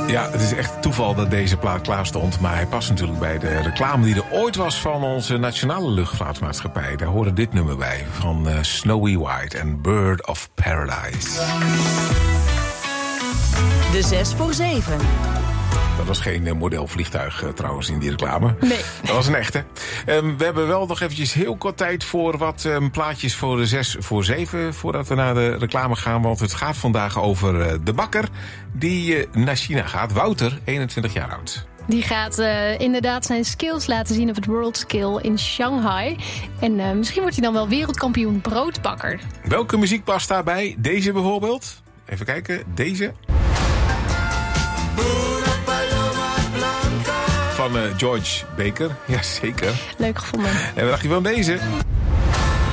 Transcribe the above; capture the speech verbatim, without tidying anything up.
Ja, het is echt toeval dat deze plaat klaar stond. Maar hij past natuurlijk bij de reclame die er ooit was van onze nationale luchtvaartmaatschappij. Daar hoorde dit nummer bij van uh, Snowy White en Bird of Paradise. De zes voor zeven. Dat was geen uh, modelvliegtuig uh, trouwens in die reclame. Nee. Dat was een echte. Um, we hebben wel nog eventjes heel kort tijd voor wat um, plaatjes voor de zes voor zeven. Voordat we naar de reclame gaan. Want het gaat vandaag over uh, de bakker die uh, naar China gaat. Wouter, eenentwintig jaar oud. Die gaat uh, inderdaad zijn skills laten zien op het World Skill in Shanghai. En uh, misschien wordt hij dan wel wereldkampioen broodbakker. Welke muziek past daarbij? Deze bijvoorbeeld? Even kijken, deze. Van uh, George Baker. Jazeker. Leuk gevonden. En wat dacht je van deze?